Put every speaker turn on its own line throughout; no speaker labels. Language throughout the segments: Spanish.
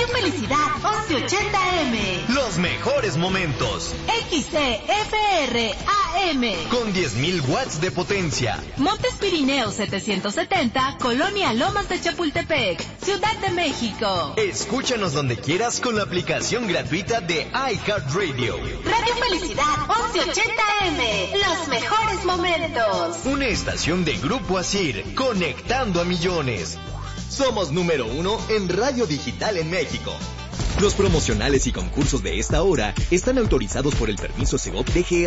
Radio Felicidad 1180M.
Los mejores momentos.
XCFR AM.
Con 10.000 watts de potencia.
Montes Pirineos 770, Colonia Lomas de Chapultepec, Ciudad de México.
Escúchanos donde quieras con la aplicación gratuita de iHeartRadio.
Radio Felicidad 1180M. Los mejores momentos.
Una estación de Grupo Asir, conectando a millones. Somos número 1 en radio digital en México. Los promocionales y concursos de esta hora están autorizados por el permiso Segov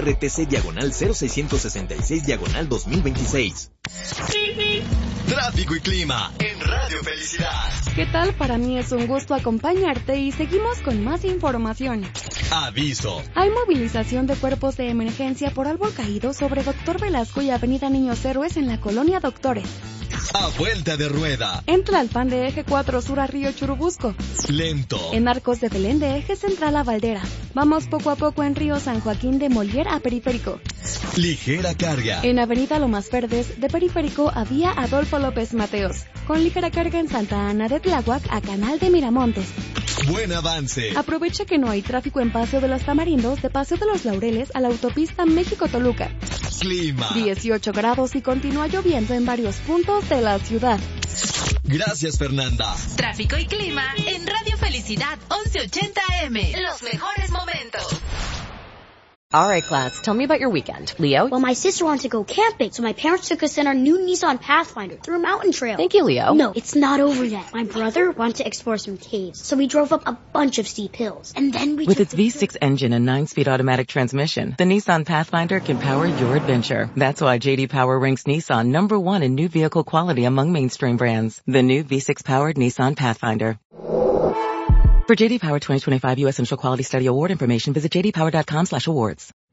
DGRTC/0666/2026. Tráfico y clima en Radio Felicidad.
¿Qué tal? Para mí es un gusto acompañarte y seguimos con más información.
Aviso.
Hay movilización de cuerpos de emergencia por árbol caído sobre Doctor Velasco y Avenida Niños Héroes en la colonia Doctores.
A vuelta de rueda.
En Tlalpan de Eje 4 Sur a Río Churubusco.
Lento.
En Arcos de Belén de Eje Central a Valdera. Vamos poco a poco en Río San Joaquín de Molière a Periférico.
Ligera carga.
En Avenida Lomas Verdes de Periférico a Vía Adolfo López Mateos. Con ligera carga en Santa Ana de Tláhuac a Canal de Miramontes.
Buen avance.
Aprovecha que no hay tráfico en Paseo de los Tamarindos de Paseo de los Laureles a la autopista México-Toluca.
Clima.
18 grados y continúa lloviendo en varios puntos de la ciudad.
Gracias, Fernanda.
Tráfico y clima en Radio Felicidad 1180M. Los mejores momentos.
All right, class, tell me about your weekend. Leo?
Well, my sister wanted to go camping, so my parents took us in our new Nissan Pathfinder through a mountain trail.
Thank you, Leo.
No, it's not over yet. My brother wanted to explore some caves, so we drove up a bunch of steep hills. And then we
With its V6 engine and 9-speed automatic transmission, the Nissan Pathfinder can power your adventure. That's why J.D. Power ranks Nissan number 1 in new vehicle quality among mainstream brands. The new V6-powered Nissan Pathfinder. For J.D. Power 2025 U.S. Central Quality Study Award information, visit jdpower.com/awards.